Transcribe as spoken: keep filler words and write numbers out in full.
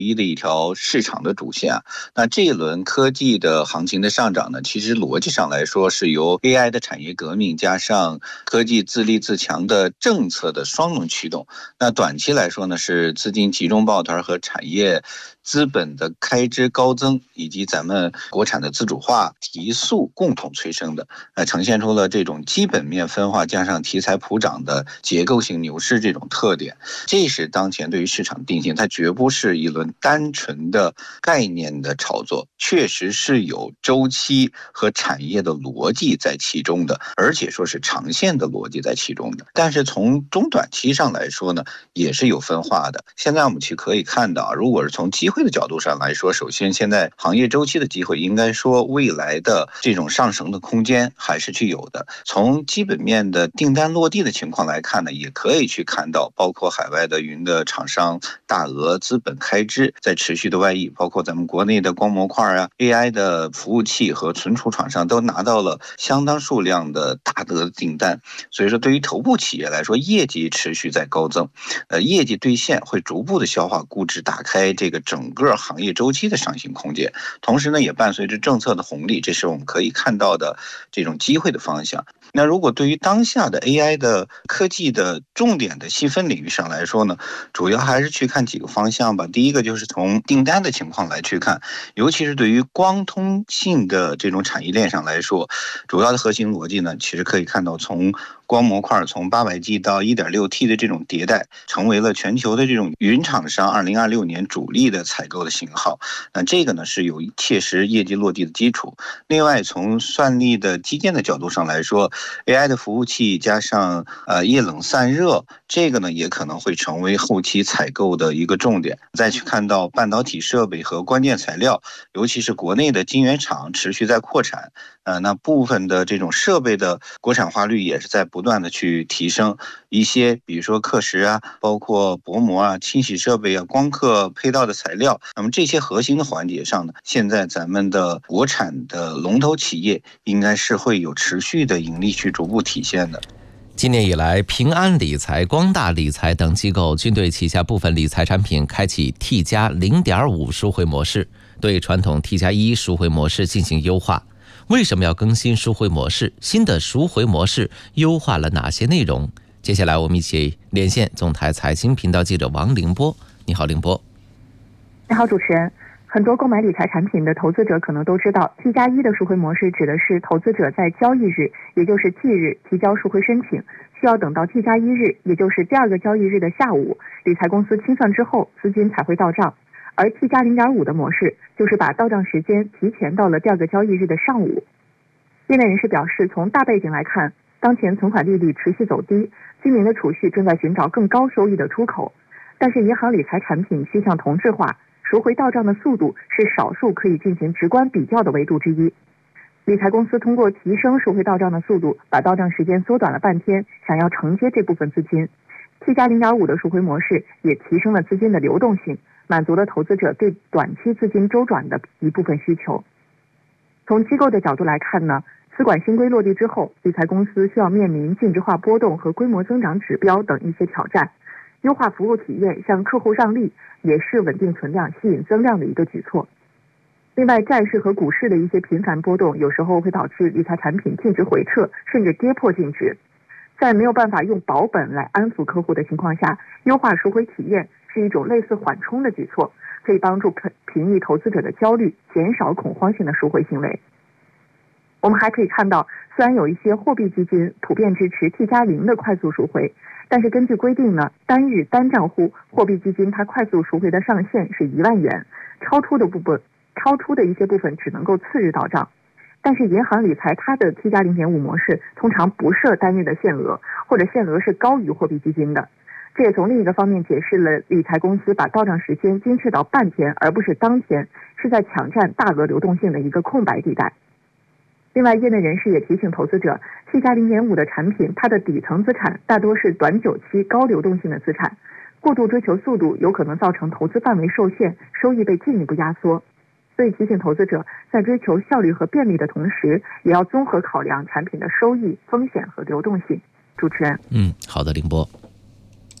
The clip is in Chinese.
一的一条市场的主线啊。那这一轮科技的行情的上涨呢，其实逻辑上来说是由 A I 的产业革命加上科技自立自强的政策的双轮驱动。那短期来说呢，是资金集中抱团和产业资本的开支高增，以及咱们国产的自主化提速共同催生的，呃，呈现出了这种基本面分化加上题材普涨的结构性牛市这种特点。这是当前对于市场定性，它绝不是一轮单纯的概念的炒作，确实是有周期和产业的逻辑在其中的，而且说是长线的逻辑在其中的。但是从中短期上来说呢，也是有分化的。现在我们去可以看到，如果是从机会的角度上来说，首先现在行业周期的机会，应该说未来的这种上升的空间还是具有的。从基本面的订单落地的情况来看呢，也可以去看到，包括海外的云的厂商大额资本开支在持续的外溢，包括咱们国内的光模块啊、A I 的服务器和存储厂商都拿到了相当数量的大额的订单。所以说，对于头部企业来说，业绩持续在高增，呃，业绩兑现会逐步的消化估值，打开这个整个行业周期的上行空间。同时呢，也伴随着政策的红利，这是我们可以看到的这种机会的方向。那如果对于当下的 A I 的科技的重点的细分领域上来说呢，主要还是去看几个方向吧。第一个就是从订单的情况来去看，尤其是对于光通信的这种产业链上来说，主要的核心逻辑呢，其实可以看到从光模块从 八百 G 到 一点六 T 的这种迭代，成为了全球的这种云厂商二零二六年主力的采购的型号。那这个呢是有切实业绩落地的基础。另外，从算力的基建的角度上来说， A I 的服务器加上呃液冷散热，这个呢也可能会成为后期采购的一个重点。再去看到半导体设备和关键材料，尤其是国内的晶圆厂持续在扩产，呃，那部分的这种设备的国产化率也是在不断的去提升。一些比如说刻蚀啊，包括薄膜啊、清洗设备啊、光刻配套的材料，那么这些核心的环节上呢，现在咱们的国产的龙头企业应该是会有持续的盈利去逐步体现的。 今年以来，平安理财、光大理财等机构均对旗下部分理财产品开启 T 加 零点五 赎回模式，对传统 T 加一 赎回模式进行优化。为什么要更新赎回模式？新的赎回模式优化了哪些内容？接下来我们一起连线总台财经频道记者王凌波。你好，凌波。 你好，主持人。很多购买理财产品的投资者可能都知道 T 加一 的赎回模式指的是投资者在交易日，也就是 T 日提交赎回申请，需要等到 T 加一 日，也就是第二个交易日的下午，理财公司清算之后，资金才会到账。而 T 加 零点五 的模式就是把到账时间提前到了第二个交易日的上午。业内人士表示，从大背景来看，当前存款利率持续走低，居民的储蓄正在寻找更高收益的出口，但是银行理财产品趋向同质化，赎回到账的速度是少数可以进行直观比较的维度之一。理财公司通过提升赎回到账的速度，把到账时间缩短了半天，想要承接这部分资金。T 加 零点五 的赎回模式也提升了资金的流动性，满足了投资者对短期资金周转的一部分需求。从机构的角度来看呢，资管新规落地之后，理财公司需要面临净值化波动和规模增长指标等一些挑战。优化服务体验，向客户让利，也是稳定存量、吸引增量的一个举措。另外，债市和股市的一些频繁波动，有时候会导致理财产品净值回撤，甚至跌破净值。在没有办法用保本来安抚客户的情况下，优化赎回体验是一种类似缓冲的举措，可以帮助平抑投资者的焦虑，减少恐慌性的赎回行为。我们还可以看到，虽然有一些货币基金普遍支持 T 加零 的快速赎回，但是根据规定呢，单日单账户货币基金它快速赎回的上限是一万元，超出的部分超出的一些部分只能够次日到账。但是银行理财它的 T 加 零点五 模式通常不设单日的限额，或者限额是高于货币基金的。这也从另一个方面解释了理财公司把到账时间精确到半天而不是当天，是在抢占大额流动性的一个空白地带。另外，业内人士也提醒投资者 ，T 加 零点五 的产品，它的底层资产大多是短久期高流动性的资产，过度追求速度有可能造成投资范围受限，收益被进一步压缩。所以提醒投资者，在追求效率和便利的同时，也要综合考量产品的收益、风险和流动性。主持人， 嗯，好的，凌波。